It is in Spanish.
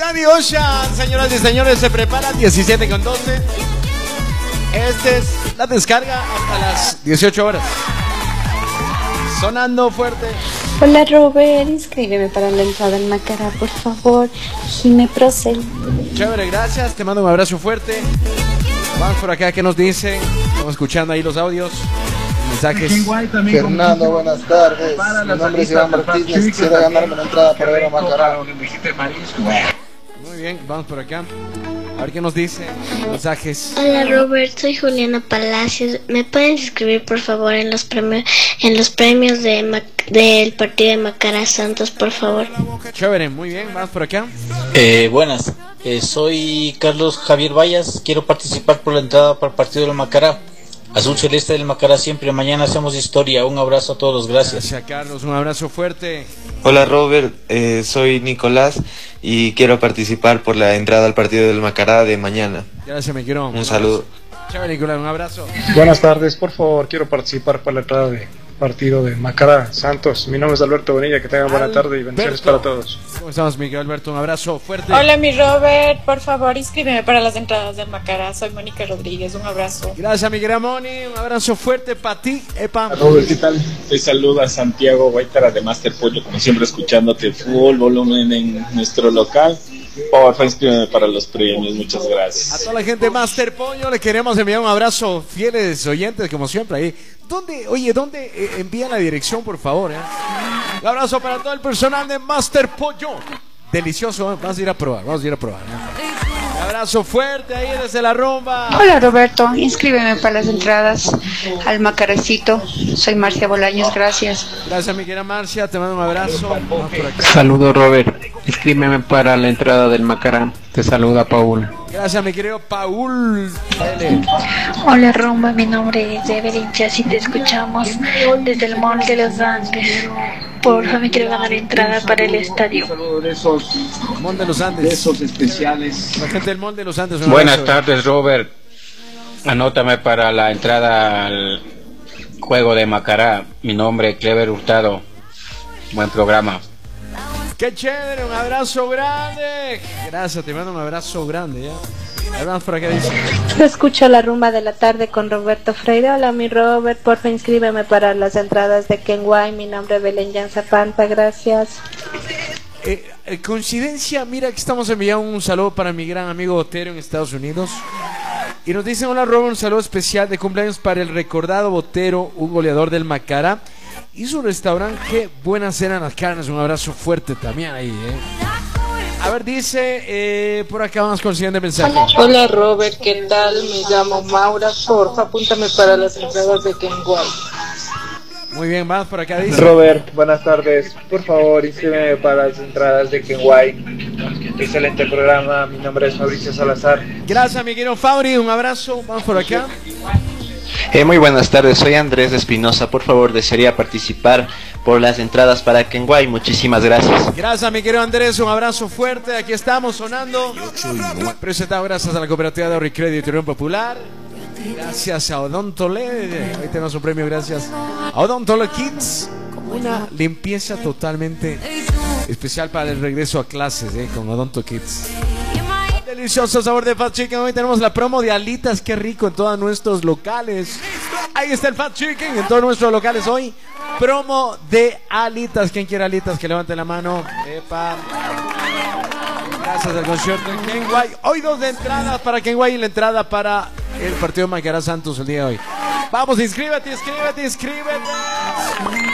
Danny Ocean, señoras y señores, se prepara 17:12. Esta es la descarga hasta las 18 horas. Sonando fuerte. Hola Robert, inscríbeme para la entrada en Macará, por favor. Jime Procel. Chévere, gracias, te mando un abrazo fuerte. Vamos por acá, ¿qué nos dicen? Estamos escuchando ahí los audios, mensajes. Fernando, buenas tardes. Mi nombre es Iván Martínez. Quisiera ganarme la entrada para ver a Macará. Muy bien, vamos por acá. A ver qué nos dice. Mensajes. Hola Robert, soy Juliana Palacios. ¿Me pueden inscribir por favor en los premios del partido de Macará Santos, por favor? Chévere, muy bien, vamos por acá. Buenas, soy Carlos Javier Vallas. Quiero participar por la entrada para el partido del Macará. Azul Celeste del Macará siempre. Mañana hacemos historia. Un abrazo a todos, gracias. Gracias Carlos, un abrazo fuerte. Hola Robert, soy Nicolás y quiero participar por la entrada al partido del Macará de mañana. Gracias, me quiero. Un saludo. Chévere, Nicolás, un abrazo. Buenas tardes, por favor, quiero participar por la entrada de partido de Macará Santos. Mi nombre es Alberto Bonilla, que tengan buena tarde y bendiciones para todos. ¿Cómo estamos, Miguel Alberto? Un abrazo fuerte. Hola, mi Robert, por favor, inscríbeme para las entradas del Macará. Soy Mónica Rodríguez, un abrazo. Gracias, Miguel Moni, un abrazo fuerte para ti, Epa. Robert, ¿qué tal? Te saluda Santiago Guaitara de Master Pollo, como siempre escuchándote full volumen en nuestro local. Por favor, inscríbeme para los premios, muchas gracias. A toda la gente de Master Pollo le queremos enviar un abrazo, fieles oyentes, como siempre ahí. ¿Dónde envían la dirección, por favor? Un abrazo para todo el personal de Master Pollo. Delicioso, vamos a ir a probar, Un abrazo fuerte ahí desde la rumba. Hola Roberto, inscríbeme para las entradas al Macarecito. Soy Marcia Bolaños, gracias. Gracias, mi querida Marcia, te mando un abrazo. Saludos Robert, inscríbeme para la entrada del Macará. Te saluda Paul. Gracias, mi querido Paul. Hola Rumba, mi nombre es Evelyn, ya si te escuchamos desde el Mall de los Andes. Porfa, me quiero ganar entrada para el estadio. Mall de los Andes. Esos especiales. La gente del Mall de los Andes. Buenas tardes, Robert. Anótame para la entrada al juego de Macará. Mi nombre es Clever Hurtado. Buen programa. ¡Qué chévere! Un abrazo grande. Gracias, te mando un abrazo grande, ya. Además, por acá dice. Yo escucho la rumba de la tarde con Roberto Freire. Hola, mi Robert, porfa, inscríbeme para las entradas de Kenway. Mi nombre es Belén Zapanta, gracias. Coincidencia, mira que estamos enviando un saludo para mi gran amigo Botero en Estados Unidos. Y nos dicen, hola Robert, un saludo especial de cumpleaños para el recordado Botero, un goleador del Macará. Y su restaurante, qué buenas eran las carnes. Un abrazo fuerte también ahí, A ver, dice, por acá vamos con el siguiente mensaje. Hola Robert, ¿qué tal? Me llamo Maura, porfa, apúntame para las entradas de Kenway. Muy bien, vamos por acá, dice. Robert, buenas tardes. Por favor, inscríbeme para las entradas de Kenway. Excelente programa. Mi nombre es Mauricio Salazar. Gracias, mi querido Fabri. Un abrazo. Vamos por acá. Muy buenas tardes, soy Andrés Espinosa. Por favor, desearía participar por las entradas para Kenway. Muchísimas gracias. Gracias, mi querido Andrés. Un abrazo fuerte. Aquí estamos sonando. Presentado gracias a la Cooperativa de Ahorro y Crédito Unión Popular. Gracias a Odontole. Hoy tenemos un premio gracias a Odontole Kids. Una limpieza totalmente especial para el regreso a clases, con Odonto Kids. Delicioso sabor de Fat Chicken. Hoy tenemos la promo de alitas, qué rico, en todos nuestros locales. Ahí está el Fat Chicken en todos nuestros locales hoy. Promo de alitas. ¿Quién quiere alitas? Que levante la mano. Epa. Gracias al concierto en Kenway. Hoy 2 de entradas para Kenway y la entrada para el partido de Macará Santos el día de hoy. Vamos, inscríbete.